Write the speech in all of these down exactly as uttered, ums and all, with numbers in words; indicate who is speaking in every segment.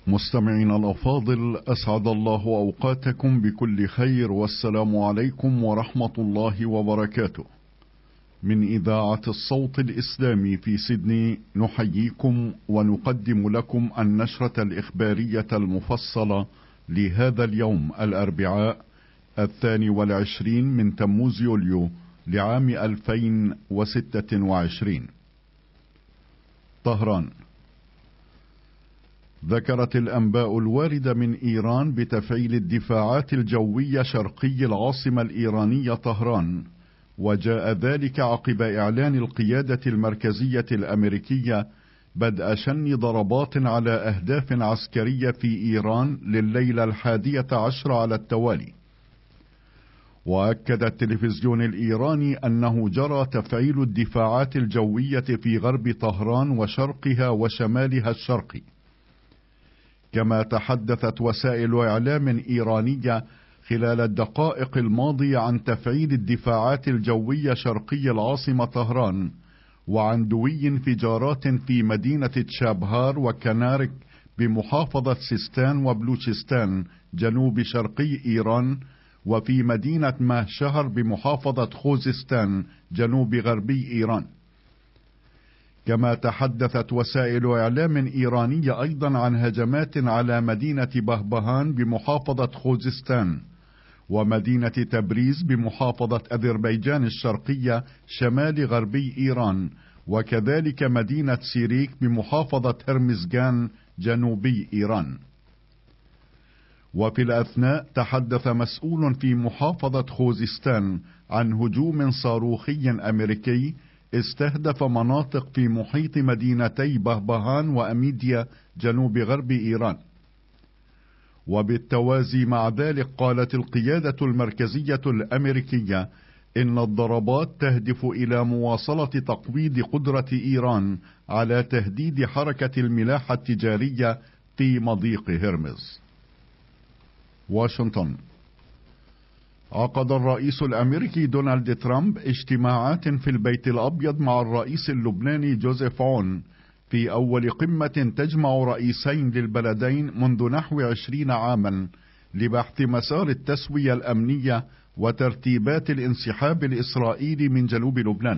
Speaker 1: مستمعين الأفاضل، أسعد الله أوقاتكم بكل خير، والسلام عليكم ورحمة الله وبركاته. من إذاعة الصوت الإسلامي في سيدني نحييكم ونقدم لكم النشرة الإخبارية المفصلة لهذا اليوم الأربعاء الثاني والعشرين من تموز يوليو لعام ألفين وستة وعشرين. طهران. ذكرت الأنباء الواردة من إيران بتفعيل الدفاعات الجوية شرقي العاصمة الإيرانية طهران، وجاء ذلك عقب إعلان القيادة المركزية الأمريكية بدء شن ضربات على أهداف عسكرية في إيران لليلة الحادية عشر على التوالي. وأكد التلفزيون الإيراني أنه جرى تفعيل الدفاعات الجوية في غرب طهران وشرقها وشمالها الشرقي. كما تحدثت وسائل إعلام إيرانية خلال الدقائق الماضية عن تفعيل الدفاعات الجوية شرقي العاصمة طهران، وعن دوي انفجارات في مدينة تشابهار وكنارك بمحافظة سيستان وبلوچستان جنوب شرقي إيران، وفي مدينة ماهشهر بمحافظة خوزستان جنوب غربي إيران. كما تحدثت وسائل إعلام إيرانية أيضا عن هجمات على مدينة بهبهان بمحافظة خوزستان، ومدينة تبريز بمحافظة أذربيجان الشرقية شمال غربي إيران، وكذلك مدينة سيريك بمحافظة هرمزغان جنوبي إيران. وفي الأثناء تحدث مسؤول في محافظة خوزستان عن هجوم صاروخي أمريكي استهدف مناطق في محيط مدينتي بهبهان وأميديا جنوب غرب إيران. وبالتوازي مع ذلك قالت القيادة المركزية الأمريكية إن الضربات تهدف إلى مواصلة تقويض قدرة إيران على تهديد حركة الملاحة التجارية في مضيق هرمز. واشنطن. عقد الرئيس الأمريكي دونالد ترامب اجتماعات في البيت الأبيض مع الرئيس اللبناني جوزيف عون في أول قمة تجمع رئيسين للبلدين منذ نحو عشرين عاما لبحث مسار التسوية الأمنية وترتيبات الانسحاب الإسرائيلي من جنوب لبنان.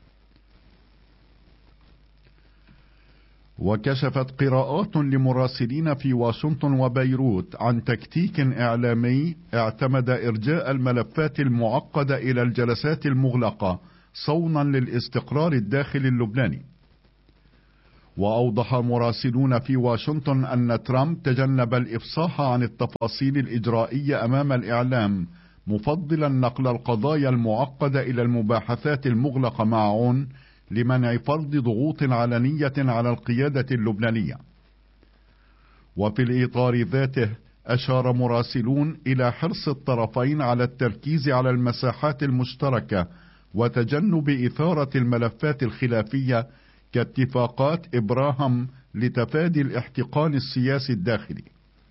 Speaker 1: وكشفت قراءات لمراسلين في واشنطن وبيروت عن تكتيك إعلامي اعتمد إرجاء الملفات المعقدة إلى الجلسات المغلقة صونا للاستقرار الداخلي اللبناني. وأوضح مراسلون في واشنطن أن ترامب تجنب الإفصاح عن التفاصيل الإجرائية أمام الإعلام، مفضلا نقل القضايا المعقدة إلى المباحثات المغلقة مع عون لمنع فرض ضغوط علنية على القيادة اللبنانية. وفي الإطار ذاته أشار مراسلون إلى حرص الطرفين على التركيز على المساحات المشتركة وتجنب إثارة الملفات الخلافية كاتفاقات إبراهام لتفادي الاحتقان السياسي الداخلي.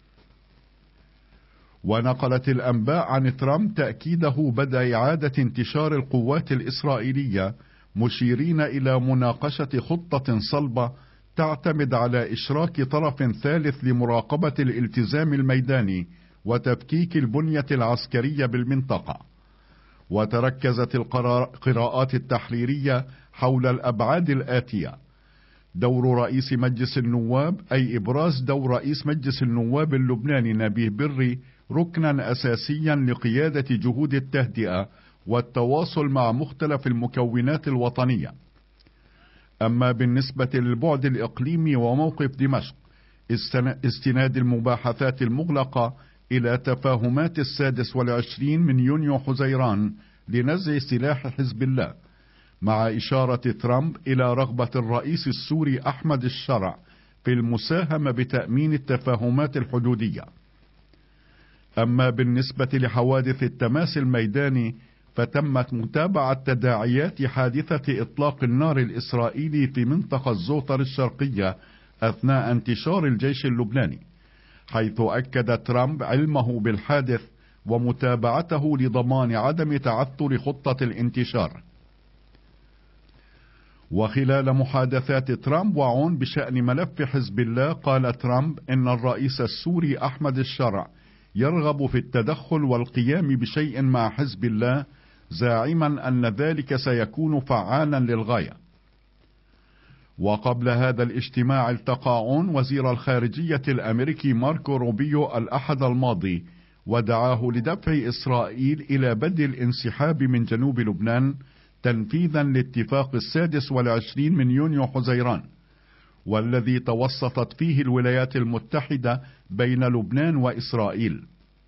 Speaker 1: ونقلت الأنباء عن ترامب تأكيده بدء إعادة انتشار القوات الإسرائيلية، مشيرين إلى مناقشة خطة صلبة تعتمد على إشراك طرف ثالث لمراقبة الالتزام الميداني وتفكيك البنية العسكرية بالمنطقة. وتركزت القراءات التحريرية حول الأبعاد الآتية: دور رئيس مجلس النواب، أي إبراز دور رئيس مجلس النواب اللبناني نبيه بري ركنا أساسيا لقيادة جهود التهدئة والتواصل مع مختلف المكونات الوطنية. أما بالنسبة للبعد الإقليمي وموقف دمشق، استناد المباحثات المغلقة إلى تفاهمات السادس والعشرين من يونيو حزيران لنزع سلاح حزب الله، مع إشارة ترامب إلى رغبة الرئيس السوري أحمد الشرع في المساهمة بتأمين التفاهمات الحدودية. أما بالنسبة لحوادث التماس الميداني، فتمت متابعة تداعيات حادثة إطلاق النار الإسرائيلي في منطقة الزوطر الشرقية أثناء انتشار الجيش اللبناني، حيث أكد ترامب علمه بالحادث ومتابعته لضمان عدم تعثر خطة الانتشار. وخلال محادثات ترامب وعون بشأن ملف حزب الله، قال ترامب إن الرئيس السوري أحمد الشرع يرغب في التدخل والقيام بشيء مع حزب الله، زاعما أن ذلك سيكون فعالا للغاية. وقبل هذا الاجتماع التقى عون وزير الخارجية الأمريكي ماركو روبيو الأحد الماضي، ودعاه لدفع إسرائيل إلى بدء الانسحاب من جنوب لبنان تنفيذا لاتفاق السادس والعشرين من يونيو حزيران، والذي توسطت فيه الولايات المتحدة بين لبنان وإسرائيل.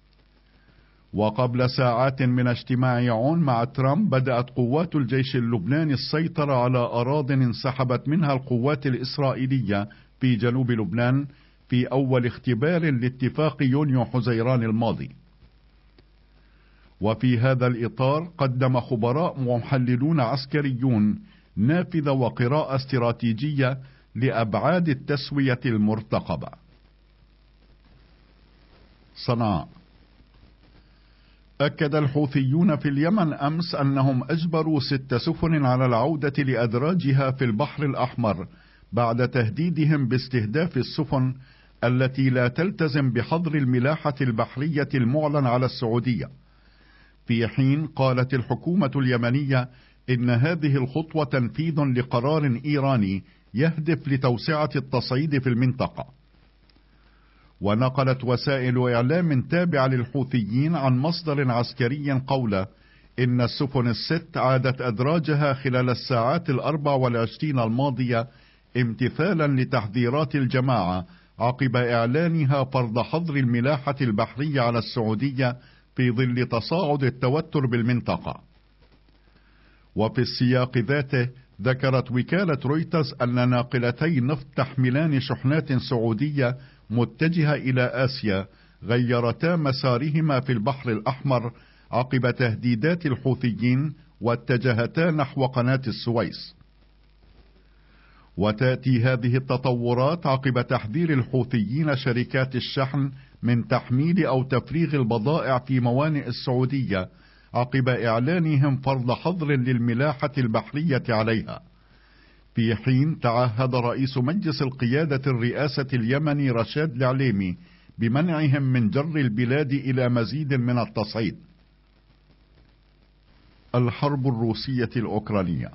Speaker 1: وقبل ساعات من اجتماع عون مع ترامب، بدأت قوات الجيش اللبناني السيطرة على أراضٍ انسحبت منها القوات الإسرائيلية في جنوب لبنان في أول اختبار لاتفاق يونيو حزيران الماضي. وفي هذا الإطار قدم خبراء ومحللون عسكريون نافذة وقراءة استراتيجية لأبعاد التسوية المرتقبة. صنعاء. أكد الحوثيون في اليمن أمس أنهم أجبروا ست سفن على العودة لأدراجها في البحر الأحمر بعد تهديدهم باستهداف السفن التي لا تلتزم بحظر الملاحة البحرية المعلن على السعودية، في حين قالت الحكومة اليمنية إن هذه الخطوة تنفيذ لقرار إيراني يهدف لتوسعة التصعيد في المنطقة. ونقلت وسائل إعلام تابعة للحوثيين عن مصدر عسكري قوله إن السفن الست عادت أدراجها خلال الساعات الأربع والعشرين الماضية امتثالا لتحذيرات الجماعة عقب إعلانها فرض حظر الملاحة البحرية على السعودية في ظل تصاعد التوتر بالمنطقة. وفي السياق ذاته ذكرت وكالة رويترز أن ناقلتي نفط تحملان شحنات سعودية متجهة إلى آسيا غيرتا مسارهما في البحر الأحمر عقب تهديدات الحوثيين واتجهتا نحو قناة السويس. وتأتي هذه التطورات عقب تحذير الحوثيين شركات الشحن من تحميل أو تفريغ البضائع في موانئ السعودية عقب إعلانهم فرض حظر للملاحة البحرية عليها، في حين تعهد رئيس مجلس القيادة الرئاسة اليمني رشاد العليمي بمنعهم من جر البلاد إلى مزيد من التصعيد. الحرب الروسية الأوكرانية.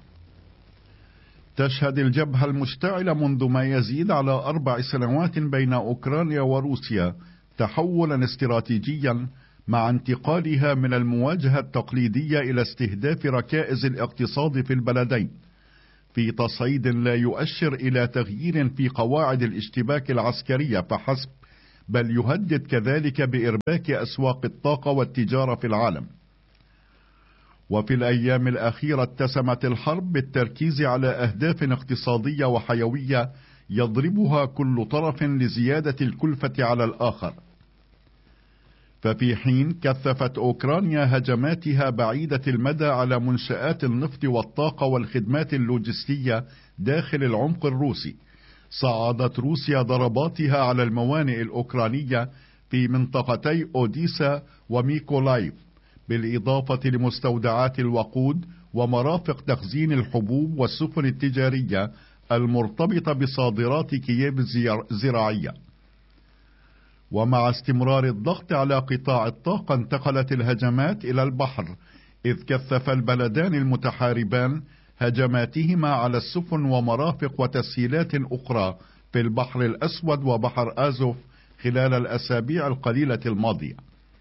Speaker 1: تشهد الجبهة المشتعلة منذ ما يزيد على أربع سنوات بين أوكرانيا وروسيا تحولا استراتيجيا مع انتقالها من المواجهة التقليدية إلى استهداف ركائز الاقتصاد في البلدين، في تصعيد لا يؤشر إلى تغيير في قواعد الاشتباك العسكرية فحسب، بل يهدد كذلك بإرباك أسواق الطاقة والتجارة في العالم. وفي الأيام الأخيرة اتسمت الحرب بالتركيز على أهداف اقتصادية وحيوية يضربها كل طرف لزيادة الكلفة على الآخر. ففي حين كثفت أوكرانيا هجماتها بعيدة المدى على منشآت النفط والطاقة والخدمات اللوجستية داخل العمق الروسي، صعدت روسيا ضرباتها على الموانئ الأوكرانية في منطقتي أوديسا وميكولايف، بالإضافة لمستودعات الوقود ومرافق تخزين الحبوب والسفن التجارية المرتبطة بصادرات كييف الزراعية. ومع استمرار الضغط على قطاع الطاقة انتقلت الهجمات إلى البحر، إذ كثف البلدان المتحاربان هجماتهما على السفن ومرافق وتسهيلات أخرى في البحر الأسود وبحر آزوف خلال الأسابيع القليلة الماضية.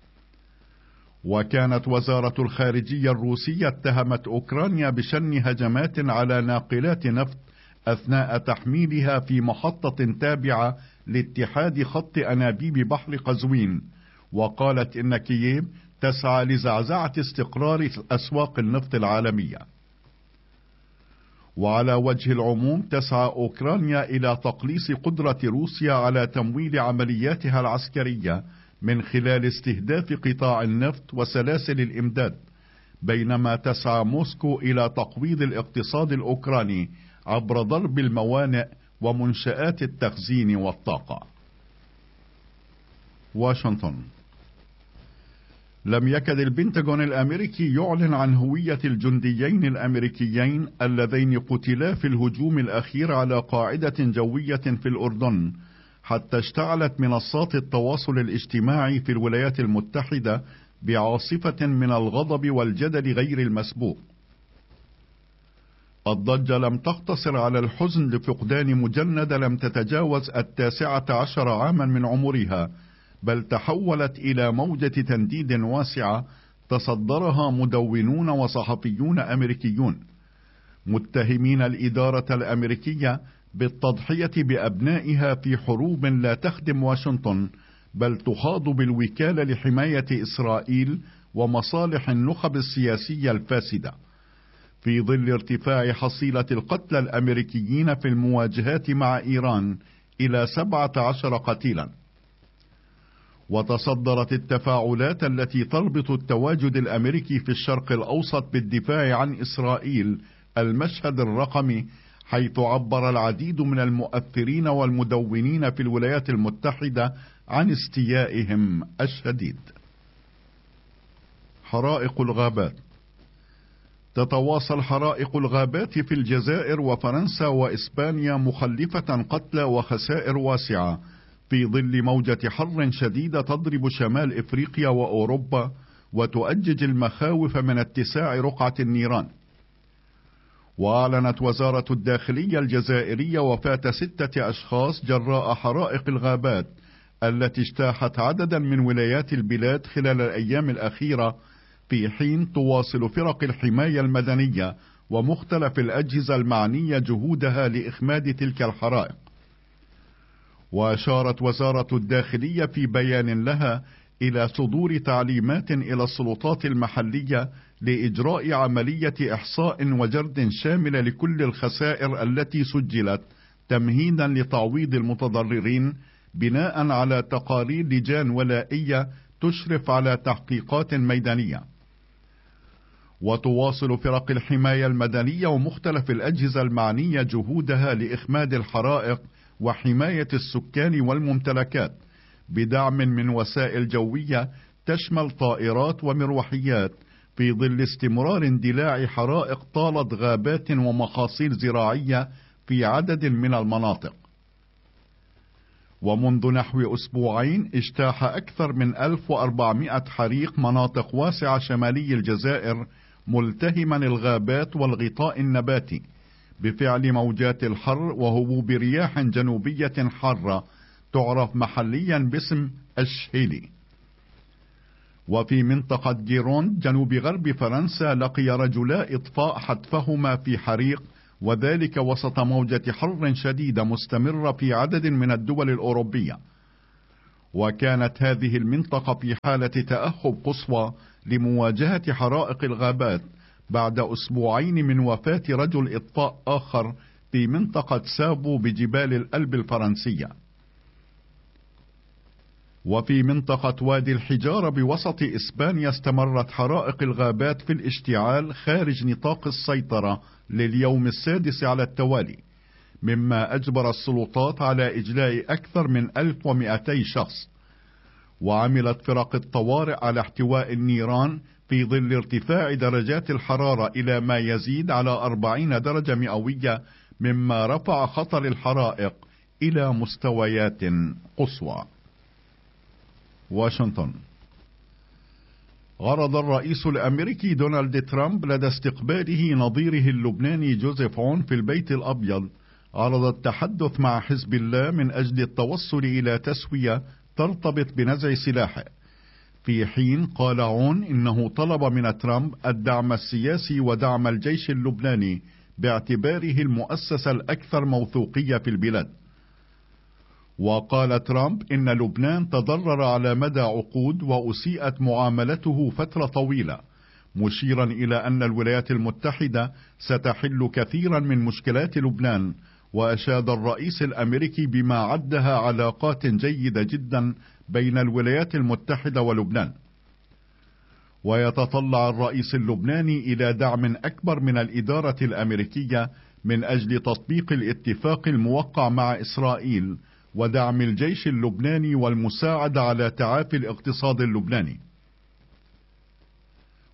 Speaker 1: وكانت وزارة الخارجية الروسية اتهمت أوكرانيا بشن هجمات على ناقلات نفط أثناء تحميلها في محطة تابعة لاتحاد خط أنابيب بحر قزوين، وقالت إن كييف تسعى لزعزعة استقرار أسواق النفط العالمية. وعلى وجه العموم تسعى أوكرانيا إلى تقليص قدرة روسيا على تمويل عملياتها العسكرية من خلال استهداف قطاع النفط وسلاسل الإمداد، بينما تسعى موسكو إلى تقويض الاقتصاد الأوكراني عبر ضرب الموانئ ومنشآت التخزين والطاقة. واشنطن. لم يكد البنتاغون الأمريكي يعلن عن هوية الجنديين الأمريكيين اللذين قتلا في الهجوم الأخير على قاعدة جوية في الأردن، حتى اشتعلت منصات التواصل الاجتماعي في الولايات المتحدة بعاصفة من الغضب والجدل غير المسبوق. الضجة لم تقتصر على الحزن لفقدان مجندة لم تتجاوز التاسعة عشر عاما من عمرها، بل تحولت إلى موجة تنديد واسعة تصدرها مدونون وصحفيون أمريكيون، متهمين الإدارة الأمريكية بالتضحية بأبنائها في حروب لا تخدم واشنطن، بل تخاض بالوكالة لحماية إسرائيل ومصالح النخب السياسية الفاسدة، في ظل ارتفاع حصيلة القتلى الأمريكيين في المواجهات مع إيران إلى سبعة عشر قتيلا. وتصدرت التفاعلات التي تربط التواجد الأمريكي في الشرق الأوسط بالدفاع عن إسرائيل المشهد الرقمي، حيث عبر العديد من المؤثرين والمدونين في الولايات المتحدة عن استيائهم الشديد. حرائق الغابات. تتواصل حرائق الغابات في الجزائر وفرنسا وإسبانيا مخلفة قتلى وخسائر واسعة في ظل موجة حر شديدة تضرب شمال إفريقيا وأوروبا، وتؤجج المخاوف من اتساع رقعة النيران. وأعلنت وزارة الداخلية الجزائرية وفاة ستة أشخاص جراء حرائق الغابات التي اجتاحت عددا من ولايات البلاد خلال الأيام الأخيرة، في حين تواصل فرق الحماية المدنية ومختلف الأجهزة المعنية جهودها لإخماد تلك الحرائق. وأشارت وزارة الداخلية في بيان لها إلى صدور تعليمات إلى السلطات المحلية لإجراء عملية إحصاء وجرد شاملة لكل الخسائر التي سجلت، تمهيدا لتعويض المتضررين بناء على تقارير لجان ولائية تشرف على تحقيقات ميدانية. وتواصل فرق الحماية المدنية ومختلف الأجهزة المعنية جهودها لإخماد الحرائق وحماية السكان والممتلكات بدعم من وسائل جوية تشمل طائرات ومروحيات، في ظل استمرار اندلاع حرائق طالت غابات ومحاصيل زراعية في عدد من المناطق. ومنذ نحو أسبوعين اجتاح أكثر من ألف وأربعمائة حريق مناطق واسعة شمالي الجزائر، ملتهما الغابات والغطاء النباتي بفعل موجات الحر وهبوب رياح جنوبية حارة تعرف محليا باسم الشهيلي. وفي منطقة جيرون جنوب غرب فرنسا لقي رجلا إطفاء حتفهما في حريق، وذلك وسط موجة حر شديدة مستمرة في عدد من الدول الأوروبية. وكانت هذه المنطقة في حالة تأهب قصوى لمواجهة حرائق الغابات بعد أسبوعين من وفاة رجل إطفاء آخر في منطقة سابو بجبال الألب الفرنسية. وفي منطقة وادي الحجارة بوسط إسبانيا استمرت حرائق الغابات في الاشتعال خارج نطاق السيطرة لليوم السادس على التوالي، مما أجبر السلطات على إجلاء أكثر من ألف ومئتي شخص. وعملت فرق الطوارئ على احتواء النيران في ظل ارتفاع درجات الحرارة إلى ما يزيد على أربعين درجة مئوية، مما رفع خطر الحرائق إلى مستويات قصوى. واشنطن. غرض الرئيس الأمريكي دونالد ترامب لدى استقباله نظيره اللبناني جوزيف عون في البيت الأبيض عرض التحدث مع حزب الله من أجل التوصل إلى تسوية ترتبط بنزع سلاحه، في حين قال عون إنه طلب من ترامب الدعم السياسي ودعم الجيش اللبناني باعتباره المؤسسة الأكثر موثوقية في البلاد. وقال ترامب إن لبنان تضرر على مدى عقود وأسيئت معاملته فترة طويلة، مشيرا إلى أن الولايات المتحدة ستحل كثيرا من مشكلات لبنان. وأشاد الرئيس الأمريكي بما عدها علاقات جيدة جدا بين الولايات المتحدة ولبنان. ويتطلع الرئيس اللبناني إلى دعم أكبر من الإدارة الأمريكية من أجل تطبيق الاتفاق الموقع مع إسرائيل ودعم الجيش اللبناني والمساعدة على تعافي الاقتصاد اللبناني.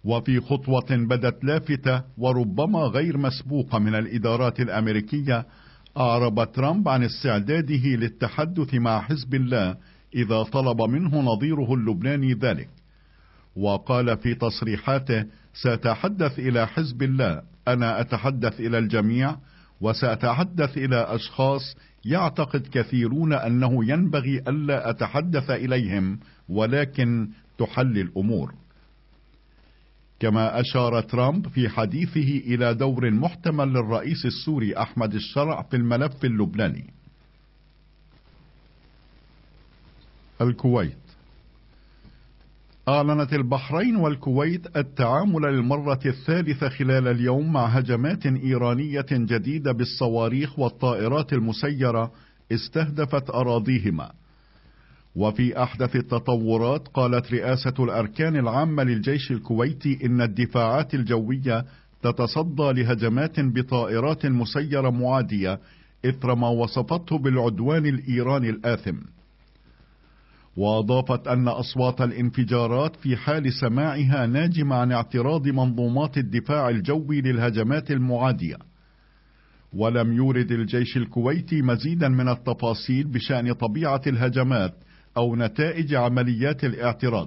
Speaker 1: وفي خطوة بدت لافتة وربما غير مسبوقة من الإدارات الأمريكية، أعرب ترامب عن استعداده للتحدث مع حزب الله إذا طلب منه نظيره اللبناني ذلك. وقال في تصريحاته: سأتحدث إلى حزب الله، أنا أتحدث إلى الجميع، وسأتحدث إلى أشخاص يعتقد كثيرون أنه ينبغي ألا أتحدث إليهم، ولكن تحل الأمور. كما أشار ترامب في حديثه إلى دور محتمل للرئيس السوري أحمد الشرع في الملف اللبناني. الكويت. أعلنت البحرين والكويت التعامل للمرة الثالثة خلال اليوم مع هجمات إيرانية جديدة بالصواريخ والطائرات المسيرة استهدفت أراضيهما. وفي أحدث التطورات، قالت رئاسة الأركان العامة للجيش الكويتي إن الدفاعات الجوية تتصدى لهجمات بطائرات مسيرة معادية إثر ما وصفته بالعدوان الإيراني الآثم. وأضافت أن أصوات الانفجارات في حال سماعها ناجمة عن اعتراض منظومات الدفاع الجوي للهجمات المعادية. ولم يورد الجيش الكويتي مزيدا من التفاصيل بشأن طبيعة الهجمات أو نتائج عمليات الاعتراض.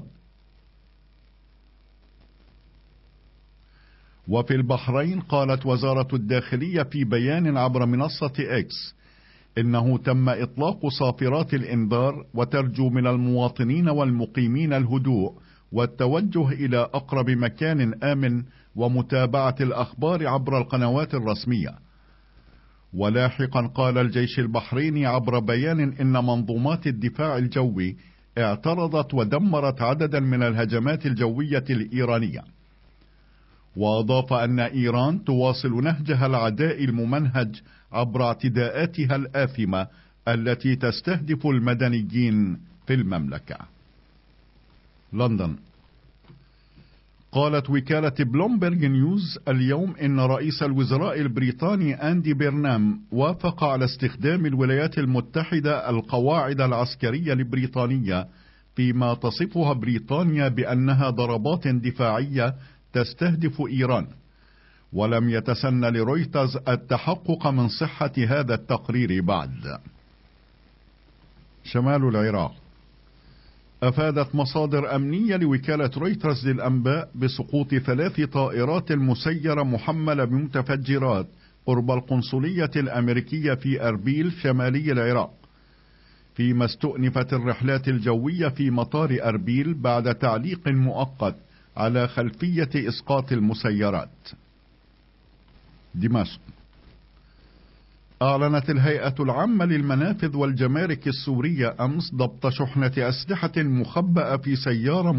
Speaker 1: وفي البحرين، قالت وزارة الداخلية في بيان عبر منصة إكس إنه تم إطلاق صافرات الإنذار، وترجو من المواطنين والمقيمين الهدوء والتوجه إلى أقرب مكان آمن ومتابعة الأخبار عبر القنوات الرسمية. ولاحقا قال الجيش البحريني عبر بيان إن منظومات الدفاع الجوي اعترضت ودمرت عددا من الهجمات الجوية الإيرانية. وأضاف أن إيران تواصل نهجها العدائي الممنهج عبر اعتداءاتها الآثمة التي تستهدف المدنيين في المملكة. لندن. قالت وكالة بلومبرج نيوز اليوم إن رئيس الوزراء البريطاني أندي بيرنام وافق على استخدام الولايات المتحدة القواعد العسكرية البريطانية فيما تصفها بريطانيا بأنها ضربات دفاعية تستهدف إيران. ولم يتسنى لرويترز التحقق من صحة هذا التقرير بعد. شمال العراق. أفادت مصادر أمنية لوكالة رويترز للأنباء بسقوط ثلاث طائرات مسيرة محملة بمتفجرات قرب القنصلية الأمريكية في أربيل شمالي العراق، فيما استؤنفت الرحلات الجوية في مطار أربيل بعد تعليق مؤقت على خلفية إسقاط المسيرات. دمشق. أعلنت الهيئة العامة للمنافذ والجمارك السورية أمس ضبط شحنة أسلحة مخبأة في سيارة